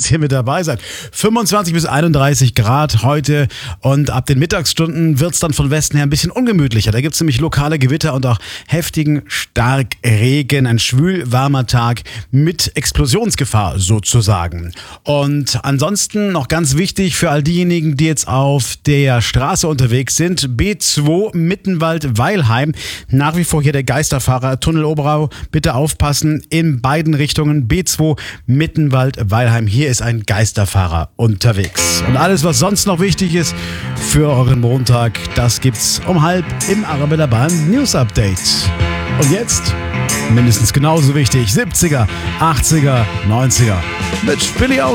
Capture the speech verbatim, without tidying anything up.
dass ihr mit dabei seid. fünfundzwanzig bis einunddreißig Grad heute und ab den Mittagsstunden wird es dann von Westen her ein bisschen ungemütlicher. Da gibt es nämlich lokale Gewitter und auch heftigen Starkregen. Ein schwül warmer Tag mit Explosionsgefahr sozusagen. Und ansonsten noch ganz wichtig für all diejenigen, die jetzt auf der Straße unterwegs sind, B zwei Mittenwald-Weilheim. Nach wie vor hier der Geisterfahrer, Tunnel Oberau, bitte aufpassen, in beiden Richtungen, B zwei Mittenwald-Weilheim. Hier ist ein Geisterfahrer unterwegs. Und alles, was sonst noch wichtig ist für euren Montag, das gibt's um halb im Arabella Bahn News Update. Und jetzt, mindestens genauso wichtig, siebziger, achtziger, neunziger mit Billy O.